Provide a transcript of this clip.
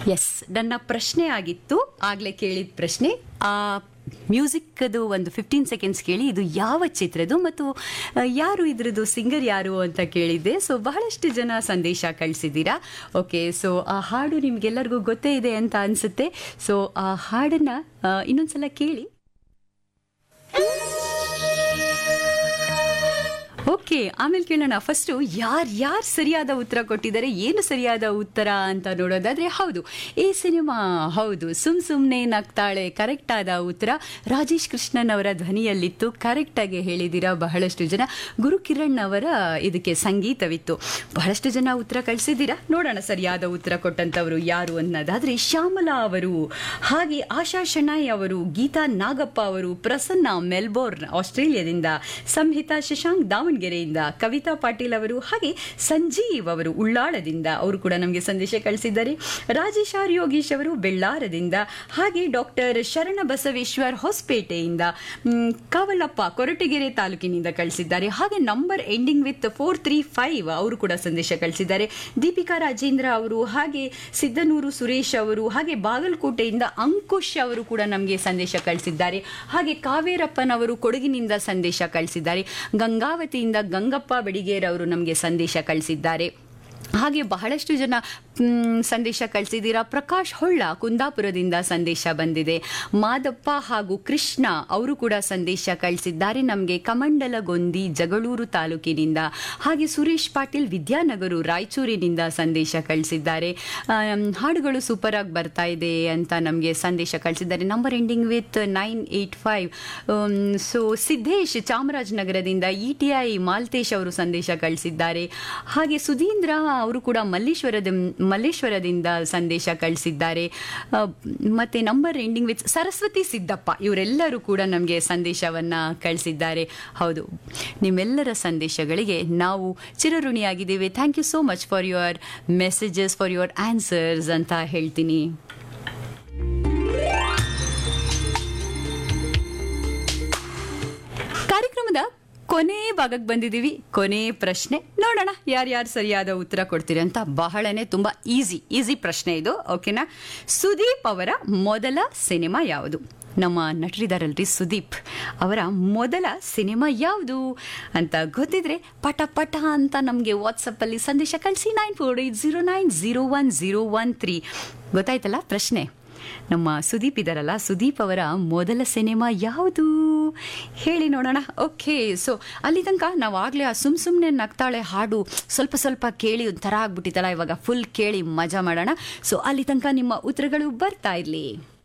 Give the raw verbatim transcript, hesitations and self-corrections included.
S, ನನ್ನ ಪ್ರಶ್ನೆ ಆಗಿತ್ತು ಆಗ್ಲೇ ಕೇಳಿದ ಪ್ರಶ್ನೆ. ಆ ಮ್ಯೂಸಿಕ್ದು ಒಂದು ಫಿಫ್ಟೀನ್ ಸೆಕೆಂಡ್ಸ್ ಕೇಳಿ ಇದು ಯಾವ ಚಿತ್ರದ್ದು ಮತ್ತು ಯಾರು ಇದ್ರದ್ದು ಸಿಂಗರ್ ಯಾರು ಅಂತ ಕೇಳಿದ್ದೆ. ಸೊ ಬಹಳಷ್ಟು ಜನ ಸಂದೇಶ ಕಳಿಸಿದ್ದೀರಾ. ಓಕೆ, ಸೊ ಆ ಹಾಡು ನಿಮ್ಗೆಲ್ಲರಿಗೂ ಗೊತ್ತೇ ಇದೆ ಅಂತ ಅನ್ಸುತ್ತೆ. ಸೊ ಆ ಹಾಡನ್ನ ಇನ್ನೊಂದ್ಸಲ ಕೇಳಿ. ಓಕೆ, ಆಮೇಲೆ ಕೇಳೋಣ. ಫಸ್ಟು ಯಾರು ಯಾರು ಸರಿಯಾದ ಉತ್ತರ ಕೊಟ್ಟಿದ್ದಾರೆ, ಏನು ಸರಿಯಾದ ಉತ್ತರ ಅಂತ ನೋಡೋದಾದ್ರೆ, ಹೌದು ಈ ಸಿನಿಮಾ, ಹೌದು ಸುಮ್ ಸುಮ್ನೆ ನಗ್ತಾಳೆ ಕರೆಕ್ಟ್ ಆದ ಉತ್ತರ. ರಾಜೇಶ್ ಕೃಷ್ಣನ್ ಅವರ ಧ್ವನಿಯಲ್ಲಿತ್ತು, ಕರೆಕ್ಟಾಗಿ ಹೇಳಿದ್ದೀರಾ ಬಹಳಷ್ಟು ಜನ. ಗುರು ಕಿರಣ್ ಅವರ ಇದಕ್ಕೆ ಸಂಗೀತವಿತ್ತು. ಬಹಳಷ್ಟು ಜನ ಉತ್ತರ ಕಳಿಸಿದ್ದೀರಾ. ನೋಡೋಣ ಸರಿಯಾದ ಉತ್ತರ ಕೊಟ್ಟಂತವರು ಯಾರು ಅನ್ನೋದಾದ್ರೆ ಶ್ಯಾಮಲಾ ಅವರು, ಹಾಗೆ ಆಶಾ ಶೆಣಾಯ್ ಅವರು, ಗೀತಾ ನಾಗಪ್ಪ ಅವರು, ಪ್ರಸನ್ನ ಮೆಲ್ಬೋರ್ನ್ ಆಸ್ಟ್ರೇಲಿಯಾದಿಂದ, ಸಂಹಿತಾ ಶಶಾಂಕ್ ದಾವಣಗೆರೆಯಿಂದ, ಕವಿತಾ ಪಾಟೀಲ್ ಅವರು, ಹಾಗೆ ಸಂಜೀವ್ ಅವರು ಉಳ್ಳಾಳದಿಂದ, ಅವರು ಕೂಡ ನಮಗೆ ಸಂದೇಶ ಕಳಿಸಿದ್ದಾರೆ. ರಾಜೇಶ್ ಆರ್ ಯೋಗೀಶ್ ಅವರು ಬೆಳ್ಳಾರದಿಂದ, ಹಾಗೆ ಡಾಕ್ಟರ್ ಶರಣ ಬಸವೇಶ್ವರ್ ಹೊಸಪೇಟೆಯಿಂದ, ಕಾವಲಪ್ಪ ಕೊರಟಗೆರೆ ತಾಲೂಕಿನಿಂದ ಕಳಿಸಿದ್ದಾರೆ. ಹಾಗೆ number ending with four three five ಅವರು ಕೂಡ ಸಂದೇಶ ಕಳಿಸಿದ್ದಾರೆ. ದೀಪಿಕಾ ರಾಜೇಂದ್ರ ಅವರು, ಹಾಗೆ ಸಿದ್ದನೂರು ಸುರೇಶ್ ಅವರು, ಹಾಗೆ ಬಾಗಲಕೋಟೆಯಿಂದ ಅಂಕುಶ್ ಅವರು ಕೂಡ ನಮಗೆ ಸಂದೇಶ ಕಳಿಸಿದ್ದಾರೆ. ಹಾಗೆ ಕಾವೇರಪ್ಪನವರು ಕೊಡಗಿನಿಂದ ಸಂದೇಶ ಕಳಿಸಿದ್ದಾರೆ. ಗಂಗಾವತಿಯಿಂದ ಗಂಗಪ್ಪ ಬಡಿಗೇರ್ ಅವರು ನಮಗೆ ಸಂದೇಶ ಕಳಿಸಿದ್ದಾರೆ. ಹಾಗೆ ಬಹಳಷ್ಟು ಜನ ಸಂದೇಶ ಕಳಿಸಿದ್ದೀರಾ. ಪ್ರಕಾಶ್ ಹೊಳ್ಳ ಕುಂದಾಪುರದಿಂದ ಸಂದೇಶ ಬಂದಿದೆ. ಮಾದಪ್ಪ ಹಾಗೂ ಕೃಷ್ಣ ಅವರು ಕೂಡ ಸಂದೇಶ ಕಳಿಸಿದ್ದಾರೆ ನಮಗೆ ಕಮಂಡಲಗೊಂದಿ ಜಗಳೂರು ತಾಲೂಕಿನಿಂದ. ಹಾಗೆ ಸುರೇಶ್ ಪಾಟೀಲ್ ವಿದ್ಯಾನಗರು ರಾಯಚೂರಿನಿಂದ ಸಂದೇಶ ಕಳಿಸಿದ್ದಾರೆ. ಹಾಡುಗಳು ಸೂಪರ್ ಆಗಿ ಬರ್ತಾ ಇದೆ ಅಂತ ನಮಗೆ ಸಂದೇಶ ಕಳಿಸಿದ್ದಾರೆ. Number ending with nine eight five. So Siddesh ಚಾಮರಾಜನಗರದಿಂದ, E T I Maltesh ಅವರು ಸಂದೇಶ ಕಳಿಸಿದ್ದಾರೆ. ಹಾಗೆ ಸುಧೀಂದ್ರ ಅವರು ಕೂಡ ಮಲ್ಲೇಶ್ವರದ ಮಲ್ಲೇಶ್ವರದಿಂದ ಸಂದೇಶ ಕಳಿಸಿದ್ದಾರೆ. ಮತ್ತೆ number ending with Saraswati Siddappa ಇವರೆಲ್ಲರೂ ಕೂಡ ನಮಗೆ ಸಂದೇಶವನ್ನ ಕಳಿಸಿದ್ದಾರೆ. ಹೌದು, ನಿಮ್ಮೆಲ್ಲರ ಸಂದೇಶಗಳಿಗೆ ನಾವು ಚಿರಋಣಿಯಾಗಿದ್ದೇವೆ. Thank you so much for your messages, for your answers ಅಂತ ಹೇಳ್ತೀನಿ. ಕಾರ್ಯಕ್ರಮದ ಕೊನೆ ಭಾಗಕ್ಕೆ ಬಂದಿದ್ದೀವಿ. ಕೊನೆ ಪ್ರಶ್ನೆ ನೋಡೋಣ ಯಾರ್ಯಾರು ಸರಿಯಾದ ಉತ್ತರ ಕೊಡ್ತೀರಿ ಅಂತ. ಬಹಳನೇ ತುಂಬಾ ಈಸಿ ಈಸಿ ಪ್ರಶ್ನೆ ಇದು, ಓಕೆನಾ? ಸುದೀಪ್ ಅವರ ಮೊದಲ ಸಿನಿಮಾ ಯಾವುದು? ನಮ್ಮ ನಟರಿದಾರಲ್ರಿ ಸುದೀಪ್ ಅವರ ಮೊದಲ ಸಿನಿಮಾ ಯಾವುದು ಅಂತ ಗೊತ್ತಿದ್ರೆ ಪಟ ಪಟ ಅಂತ ನಮಗೆ ವಾಟ್ಸಪ್ಪಲ್ಲಿ ಸಂದೇಶ ಕಳಿಸಿ. Nine four eight zero nine zero one zero one three. ಗೊತ್ತಾಯ್ತಲ್ಲ ಪ್ರಶ್ನೆ? ನಮ್ಮ ಸುದೀಪ್ ಇದಾರಲ್ಲ, ಸುದೀಪ್ ಅವರ ಮೊದಲ ಸಿನಿಮಾ ಯಾವುದು ಹೇಳಿ ನೋಡೋಣ. ಓಕೆ, ಸೊ ಅಲ್ಲಿ ತನಕ ನಾವು ಆಗಲೇ ಆ ಸುಮ್ ಸುಮ್ಮನೆ ನಗ್ತಾಳೆ ಹಾಡು ಸ್ವಲ್ಪ ಸ್ವಲ್ಪ ಕೇಳಿ ಒಂಥರ ಆಗ್ಬಿಟ್ಟಿತ್ತಲ್ಲ, ಇವಾಗ ಫುಲ್ ಕೇಳಿ ಮಜಾ ಮಾಡೋಣ. ಸೊ ಅಲ್ಲಿ ತನಕ ನಿಮ್ಮ ಉತ್ತರಗಳು ಬರ್ತಾ ಇರಲಿ.